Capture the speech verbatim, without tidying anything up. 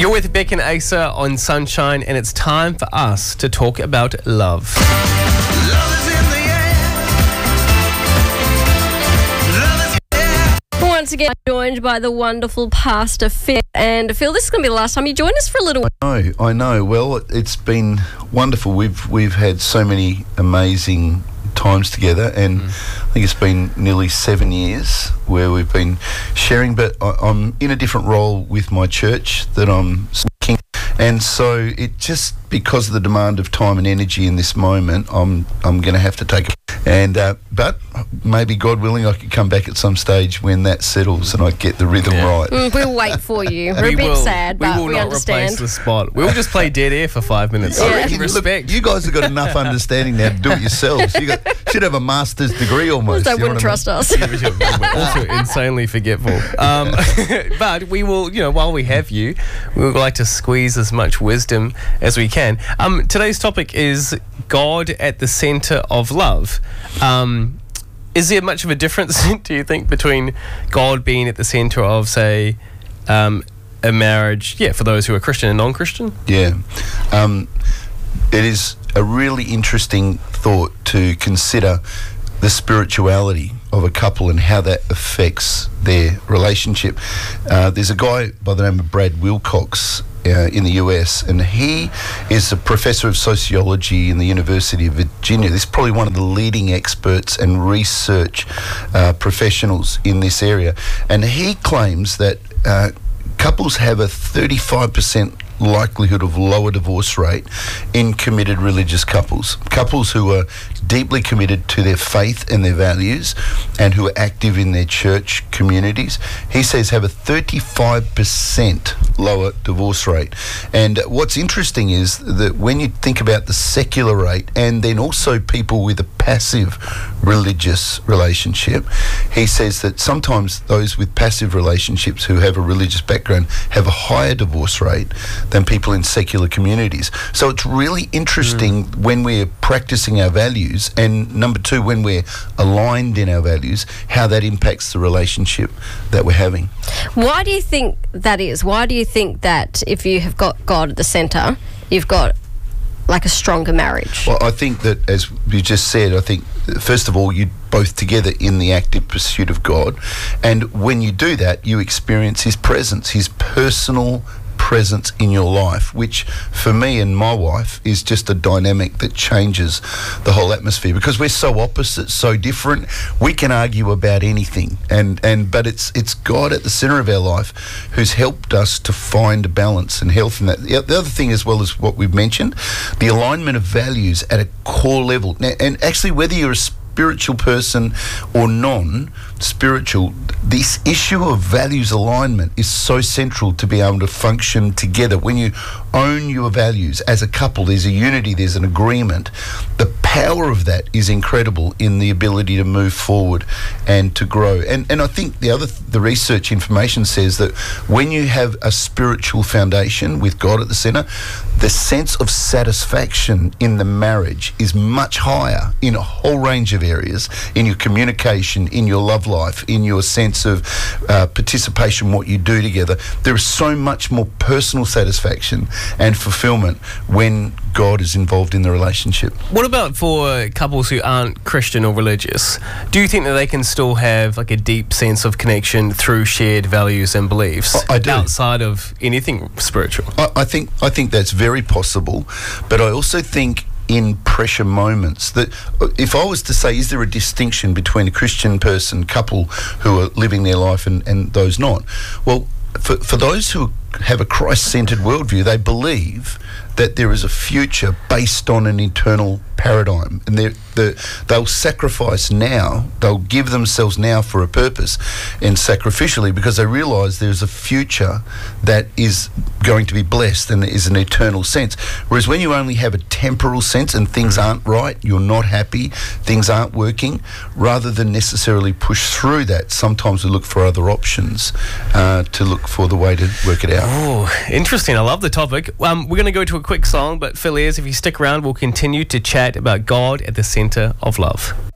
You're with Beck and Asa on Sunshine, and it's time for us to talk about love. Love is in the air. Love is in the air. Once again, joined by the wonderful Pastor Phil. And Phil, this is going to be the last time you join us for a little while. I know, I know. Well, it's been wonderful. We've we've had so many amazing times together, and mm. I think it's been nearly seven years where we've been sharing. But I, I'm in a different role with my church that I'm seeking, and so it just because of the demand of time and energy in this moment, I'm I'm going to have to take it. And uh, but maybe God willing, I could come back at some stage when that settles and I get the rhythm yeah. right. Mm, we'll wait for you. We're we a bit will, sad, but we will we not understand. replace the spot. We'll just play dead air for five minutes. Yeah. I reckon respect. Look, you guys have got enough understanding now to do it yourselves. You got, should have a master's degree almost. They you know wouldn't trust I mean? us. We're also insanely forgetful. Um, but we will, you know, while we have you, we would like to squeeze as much wisdom as we can. Um, today's topic is God at the centre of love. Um, is there much of a difference, do you think, between God being at the centre of, say, um, a marriage, yeah, for those who are Christian and non-Christian? Yeah. Um, it is a really interesting thought to consider the spirituality of a couple and how that affects their relationship. Uh, there's a guy by the name of Brad Wilcox uh, in the U S, and he is a professor of sociology in the University of Virginia. This is probably one of the leading experts and research uh, professionals in this area, and he claims that uh, couples have a thirty-five percent likelihood of lower divorce rate in committed religious couples. Couples who are deeply committed to their faith and their values and who are active in their church communities, he says have a thirty-five percent lower divorce rate. And what's interesting is that when you think about the secular rate and then also people with a passive religious relationship, he says that sometimes those with passive relationships who have a religious background have a higher divorce rate than people in secular communities. So it's really interesting mm. when we're practicing our values, and number two, when we're aligned in our values, how that impacts the relationship that we're having. Why do you think that is? Why do you think that if you have got God at the centre, you've got like a stronger marriage? Well, I think that, as you just said, I think first of all, you're both together in the active pursuit of God, and when you do that, you experience His presence, His personal presence in your life, which for me and my wife is just a dynamic that changes the whole atmosphere, because we're so opposite, so different. We can argue about anything, and and but it's it's God at the center of our life who's helped us to find a balance and health in that. The other thing, as well as what we've mentioned, the alignment of values at a core level. Now, and actually, whether you're a spiritual person or non-spiritual, this issue of values alignment is so central to be able to function together. When you own your values as a couple, there's a unity, there's an agreement. The power of that is incredible in the ability to move forward and to grow. And and I think the other the research information says that when you have a spiritual foundation with God at the center, the sense of satisfaction in the marriage is much higher in a whole range of areas, in your communication, in your love life, in your sense of uh, participation, what you do together. There is so much more personal satisfaction and fulfillment when God is involved in the relationship. What about for couples who aren't Christian or religious? Do you think that they can still have like a deep sense of connection through shared values and beliefs I, I do. outside of anything spiritual? I, I think I think that's very possible, but I also think in pressure moments that if I was to say, is there a distinction between a Christian person, couple who are living their life and, and those not? Well, for, for those who have a Christ-centered worldview, they believe that there is a future based on an eternal paradigm, and they're, they're, they'll sacrifice now, they'll give themselves now for a purpose and sacrificially, because they realise there's a future that is going to be blessed and is an eternal sense. Whereas when you only have a temporal sense and things aren't right, you're not happy, things aren't working, rather than necessarily push through that, sometimes we look for other options uh, to look for the way to work it out. Oh, interesting. I love the topic. Um, we're going to go to a quick song, but Phil Ayres, if you stick around, we'll continue to chat about God at the centre of love.